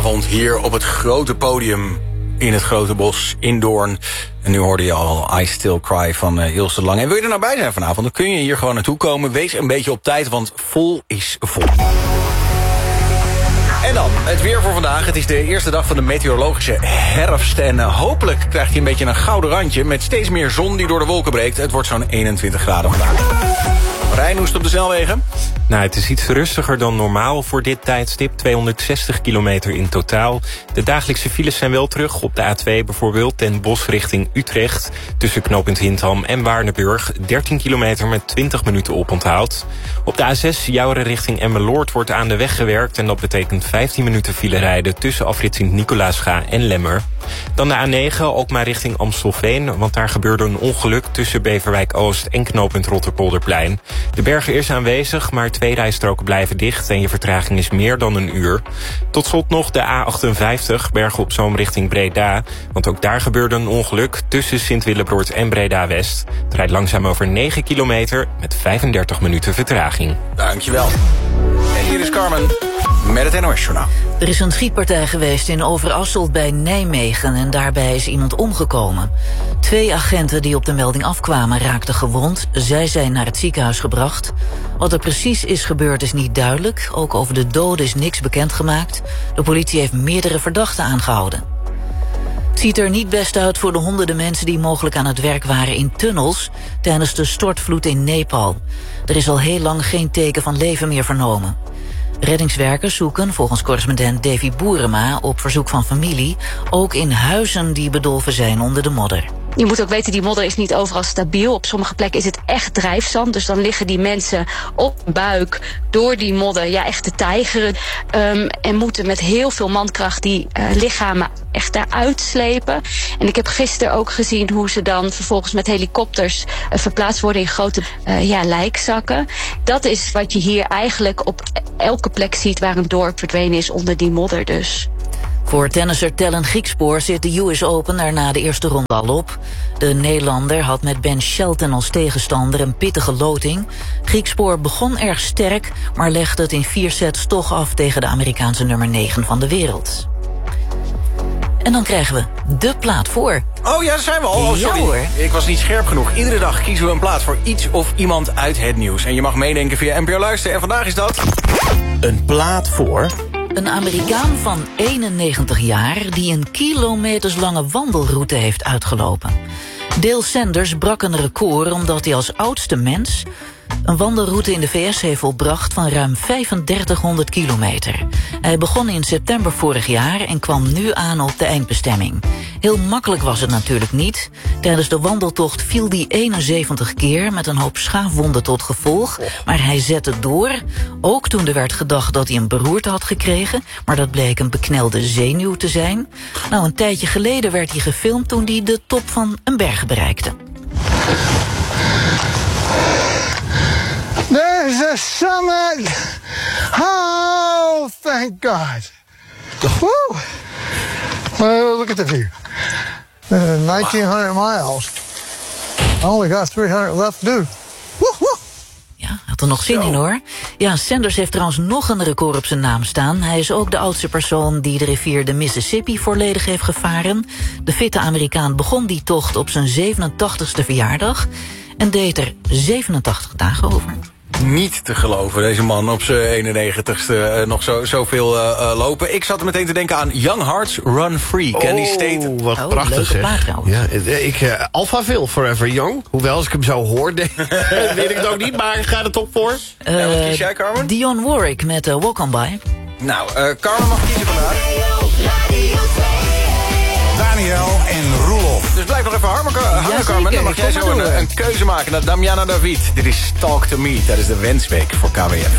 vanavond hier op het grote podium in het Grote Bos in Doorn. En nu hoorde je al I Still Cry van Ilse de Lange. En wil je er nou bij zijn vanavond, dan kun je hier gewoon naartoe komen. Wees een beetje op tijd, want vol is vol. En dan, het weer voor vandaag. Het is de eerste dag van de meteorologische herfst. En hopelijk krijgt hij een beetje een gouden randje met steeds meer zon die door de wolken breekt. Het wordt zo'n 21 graden vandaag. Rijn, hoe is het op de snelwegen? Nou, het is iets rustiger dan normaal voor dit tijdstip. 260 kilometer in totaal. De dagelijkse files zijn wel terug. Op de A2 bijvoorbeeld Den Bosch richting Utrecht. Tussen knooppunt Hindham en Waardenburg. 13 kilometer met 20 minuten oponthoud. Op de A6 Jouren richting Emmeloord wordt aan de weg gewerkt. En dat betekent 15 minuten file rijden tussen afrit Sint-Nicolaasga en Lemmer. Dan de A9, ook maar richting Amstelveen. Want daar gebeurde een ongeluk tussen Beverwijk Oost en knooppunt Rotterpolderplein. De berger is aanwezig, maar 2 rijstroken blijven dicht en je vertraging is meer dan een uur. Tot slot nog de A58, Bergen op Zoom richting Breda. Want ook daar gebeurde een ongeluk tussen Sint-Willebroord en Breda-West. Het rijdt langzaam over 9 kilometer met 35 minuten vertraging. Dankjewel. En hier is Carmen met het NOS-journaal. Er is een schietpartij geweest in Overasselt bij Nijmegen en daarbij is iemand omgekomen. 2 agenten die op de melding afkwamen raakten gewond. Zij zijn naar het ziekenhuis gebracht. Wat er precies is gebeurd is niet duidelijk. Ook over de doden is niks bekendgemaakt. De politie heeft meerdere verdachten aangehouden. Het ziet er niet best uit voor de honderden mensen die mogelijk aan het werk waren in tunnels tijdens de stortvloed in Nepal. Er is al heel lang geen teken van leven meer vernomen. Reddingswerkers zoeken, volgens correspondent Davy Boerema, op verzoek van familie, ook in huizen die bedolven zijn onder de modder. Je moet ook weten, die modder is niet overal stabiel. Op sommige plekken is het echt drijfzand. Dus dan liggen die mensen op hun buik door die modder echt te tijgeren. En moeten met heel veel mankracht die lichamen echt daaruit slepen. En ik heb gisteren ook gezien hoe ze dan vervolgens met helikopters verplaatst worden in grote lijkzakken. Dat is wat je hier eigenlijk op elke plek ziet waar een dorp verdwenen is onder die modder dus. Voor tennisser Tellen Griekspoor zit de US Open er na de eerste ronde al op. De Nederlander had met Ben Shelton als tegenstander een pittige loting. Griekspoor begon erg sterk, maar legde het in 4 sets toch af tegen de Amerikaanse nummer 9 van de wereld. En dan krijgen we de plaat voor. Oh ja, daar zijn we al. Oh, sorry. Ja, hoor. Ik was niet scherp genoeg. Iedere dag kiezen we een plaat voor iets of iemand uit het nieuws. En je mag meedenken via NPO Luister. En vandaag is dat een plaat voor een Amerikaan van 91 jaar die een kilometerslange wandelroute heeft uitgelopen. Dale Sanders brak een record omdat hij als oudste mens een wandelroute in de VS heeft volbracht van ruim 3500 kilometer. Hij begon in september vorig jaar en kwam nu aan op de eindbestemming. Heel makkelijk was het natuurlijk niet. Tijdens de wandeltocht viel hij 71 keer met een hoop schaafwonden tot gevolg. Maar hij zette door, ook toen er werd gedacht dat hij een beroerte had gekregen. Maar dat bleek een beknelde zenuw te zijn. Nou, een tijdje geleden werd hij gefilmd toen hij de top van een berg bereikte. There's a summit! Oh, thank God. Woo! Look at the view. 1900 miles. I only got 300 left to do. Woo, woo. Ja, had er nog zin in hoor. Ja, Sanders heeft trouwens nog een record op zijn naam staan. Hij is ook de oudste persoon die de rivier de Mississippi volledig heeft gevaren. De fitte Amerikaan begon die tocht op zijn 87ste verjaardag en deed er 87 dagen over. Niet te geloven, deze man op zijn 91ste nog zoveel lopen. Ik zat er meteen te denken aan Young Hearts Run Free. Kenny Staten. Wat prachtig zeg. Ja, Alphaville Forever Young. Hoewel, als ik hem zo hoor, weet ik het ook niet. Maar ga er toch voor? Wat kies jij, Carmen? Dionne Warwick met Walk On By. Nou, Carmen mag kiezen vandaag. Daniel en Roelof. Dus blijf nog even hangen, Carmen. Dan mag jij zo een keuze maken naar Damiana David. Dit is Talk To Me. Dat is de wensweek voor KWF.